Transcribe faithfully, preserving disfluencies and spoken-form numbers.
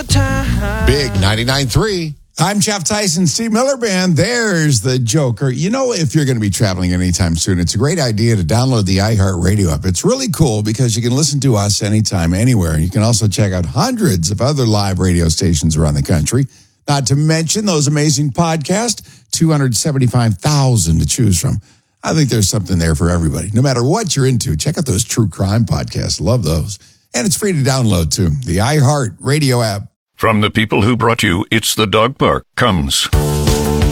good time. Big ninety-nine point three. I'm Jeff Tyson, Steve Miller Band. There's the Joker. You know, if you're going to be traveling anytime soon, it's a great idea to download the iHeartRadio app. It's really cool because you can listen to us anytime, anywhere. You can also check out hundreds of other live radio stations around the country. Not to mention those amazing podcasts, two hundred seventy-five thousand to choose from. I think there's something there for everybody. No matter what you're into, check out those true crime podcasts. Love those. And it's free to download, too. The iHeartRadio app. From the people who brought you It's the Dog Park comes